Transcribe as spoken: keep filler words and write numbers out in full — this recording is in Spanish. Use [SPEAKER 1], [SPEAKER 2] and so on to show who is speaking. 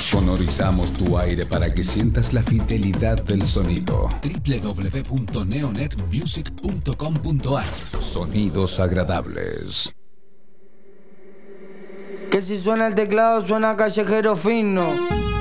[SPEAKER 1] Sonorizamos tu aire para que sientas la fidelidad del sonido. doble u doble u doble u punto neonet music punto com punto a r. Sonidos agradables.
[SPEAKER 2] Que si suena el teclado suena callejero fino.